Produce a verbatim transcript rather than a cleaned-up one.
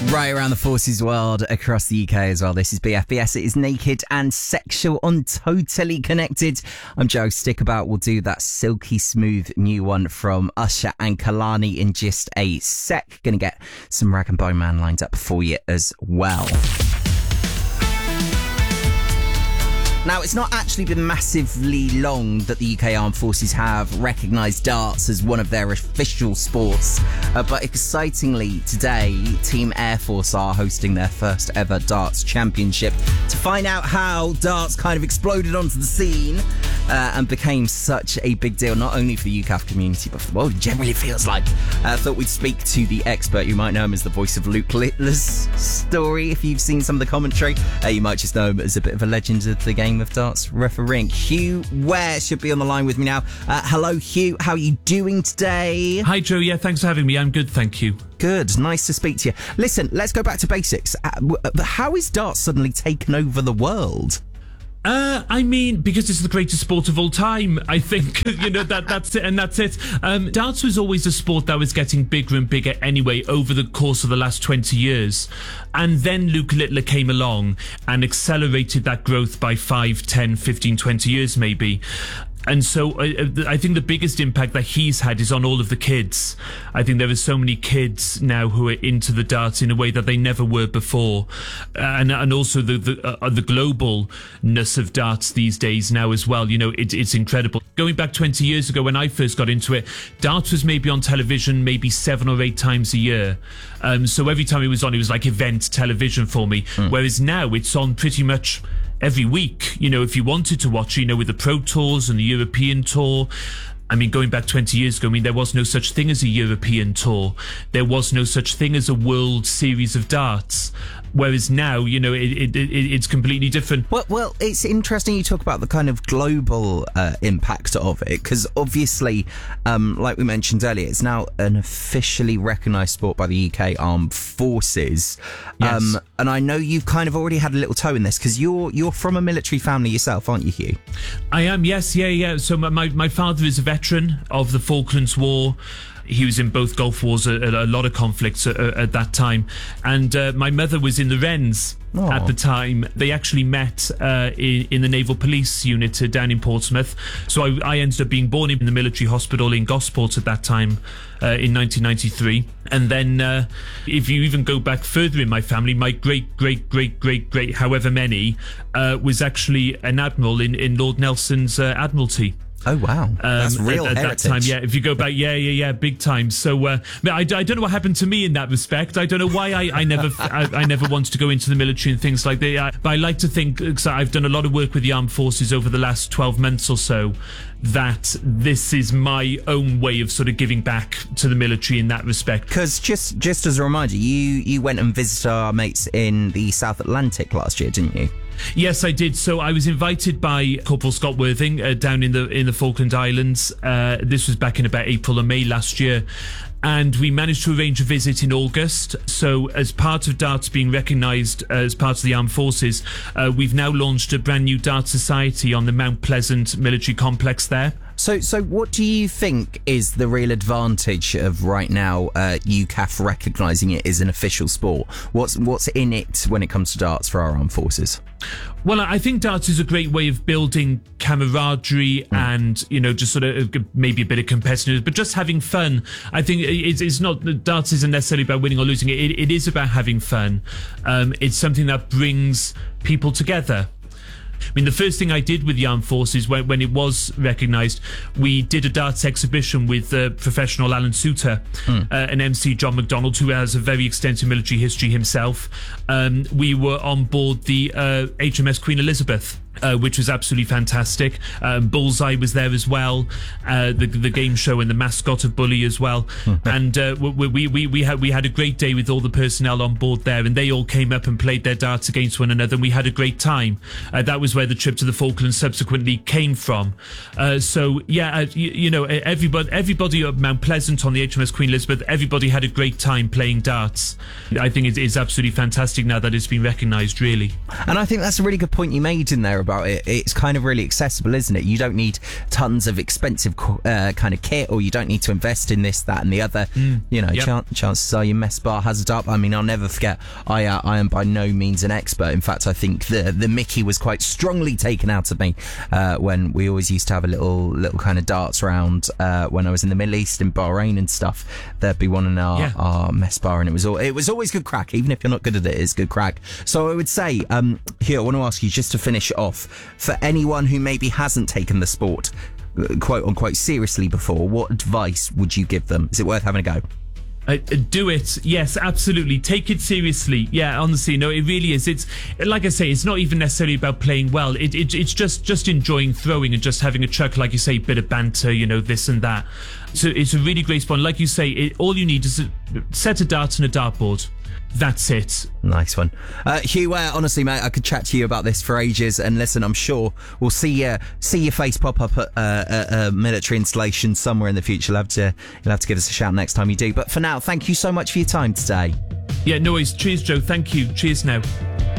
Right around the forces world, across the U K as well. This is B F B S. It is Naked and Sexual on Totally Connected. I'm Joe. Stick about. We'll do that silky smooth new one from Usher and Kalani in just a sec. Gonna get some Rag and Bone Man lined up for you as well. Now, it's not actually been massively long that the U K Armed Forces have recognised darts as one of their official sports. Uh, but excitingly, today, Team Air Force are hosting their first ever darts championship. To find out how darts kind of exploded onto the scene uh, and became such a big deal, not only for the U C A F community, but for the world, it generally feels like. I uh, thought we'd speak to the expert. You might know him as the voice of Luke Littler's story. If you've seen some of the commentary, uh, you might just know him as a bit of a legend of the game of darts refereeing. Hugh Ware should be on the line with me now. Uh, hello, Hugh. How are you doing today? Hi, Joe. Yeah, thanks for having me. I'm good, thank you. Good. Nice to speak to you. Listen, let's go back to basics. Uh, how is darts suddenly taken over the world? Uh, I mean, because it's the greatest sport of all time, I think, you know, that that's it, and that's it. Um, darts was always a sport that was getting bigger and bigger anyway over the course of the last twenty years. And then Luke Littler came along and accelerated that growth by five, ten, fifteen, twenty years maybe. And so uh, I think the biggest impact that he's had is on all of the kids. I think there are so many kids now who are into the darts in a way that they never were before. Uh, and and also the the, uh, the globalness of darts these days now as well. You know, it, it's incredible. Going back twenty years ago when I first got into it, darts was maybe on television maybe seven or eight times a year. Um, so every time it was on, it was like event television for me. Mm. Whereas now it's on pretty much every week, you know, if you wanted to watch, you know, with the Pro Tours and the European Tour. I mean, going back twenty years ago, I mean, there was no such thing as a European Tour. There was no such thing as a World Series of Darts. Whereas now, you know, it, it, it it's completely different. Well, well, it's interesting you talk about the kind of global uh, impact of it, because obviously, um, like we mentioned earlier, it's now an officially recognised sport by the U K Armed Forces. Yes. Um, and I know you've kind of already had a little toe in this, because you're you're from a military family yourself, aren't you, Hugh? I am, yes, yeah, yeah. So my, my, my father is a veteran of the Falklands War. He was in both Gulf Wars, a, a lot of conflicts at, at that time. And uh, my mother was in the Wrens oh. at the time. They actually met uh, in, in the Naval Police unit uh, down in Portsmouth. So I, I ended up being born in the military hospital in Gosport at that time uh, in nineteen ninety-three. And then uh, if you even go back further in my family, my great, great, great, great, great, however many, uh, was actually an admiral in, in Lord Nelson's uh, Admiralty. Oh, wow. Um, That's real at, at heritage. that time, yeah. If you go back, yeah, yeah, yeah, big time. So, uh, I, I don't know what happened to me in that respect. I don't know why I, I never I, I never wanted to go into the military and things like that. I, but I like to think, because I've done a lot of work with the armed forces over the last twelve months or so, that this is my own way of sort of giving back to the military in that respect. Because just, just as a reminder, you, you went and visited our mates in the South Atlantic last year, didn't you? Yes, I did. So I was invited by Corporal Scott Worthing uh, down in the in the Falkland Islands. Uh, this was back in about April or May last year. And we managed to arrange a visit in August. So as part of darts being recognised uh, as part of the armed forces, uh, we've now launched a brand new dart society on the Mount Pleasant military complex there. So, so what do you think is the real advantage of right now uh, U C A F recognising it as an official sport? What's what's in it when it comes to darts for our armed forces? Well, I think darts is a great way of building camaraderie mm. and, you know, just sort of maybe a bit of competitiveness, but just having fun. I think it's, it's not, darts isn't necessarily about winning or losing. It, it is about having fun. Um, it's something that brings people together. I mean, the first thing I did with the armed forces when, when it was recognised, we did a darts exhibition with uh, professional Alan Suter mm. uh, and M C John McDonald, who has a very extensive military history himself. Um, we were on board the uh, H M S Queen Elizabeth. Uh, which was absolutely fantastic. Um, Bullseye was there as well, uh, the the game show and the mascot of Bully as well. And uh, we, we we we had we had a great day with all the personnel on board there, and they all came up and played their darts against one another, and we had a great time. Uh, that was where the trip to the Falklands subsequently came from. Uh, so yeah, uh, you, you know, everybody everybody at Mount Pleasant on the H M S Queen Elizabeth, everybody had a great time playing darts. I think it is absolutely fantastic now that it's been recognised, really. And I think that's a really good point you made in there about about it, it's kind of really accessible, isn't it? You don't need tons of expensive uh, kind of kit, or you don't need to invest in this, that and the other. Mm, you know, yep. ch- chances are your mess bar has a dart. I mean, I'll never forget, I uh, I am by no means an expert. In fact, I think the the Mickey was quite strongly taken out of me uh, when we always used to have a little little kind of darts round uh, when I was in the Middle East, in Bahrain and stuff. There'd be one in our, yeah. our mess bar, and it was all, it was always good crack. Even if you're not good at it, it's good crack. So I would say, um, here, I want to ask you, just to finish off, for anyone who maybe hasn't taken the sport quote unquote seriously before, what advice would you give them? Is it worth having a go? Uh, do it. Yes, absolutely. Take it seriously. Yeah, honestly, no, it really is. It's like I say, it's not even necessarily about playing well. It, it it's just just enjoying throwing and just having a chuck, like you say, bit of banter, you know, this and that. So it's a really great sport. Like you say, it, all you need is a set of darts and a dartboard. That's it. Nice one. Uh, Hugh, uh, honestly, mate, I could chat to you about this for ages. And listen, I'm sure we'll see uh, see your face pop up at uh, a, a military installation somewhere in the future. You'll have, to, you'll have to give us a shout next time you do. But for now, thank you so much for your time today. Yeah, no worries. Cheers, Joe. Thank you. Cheers now.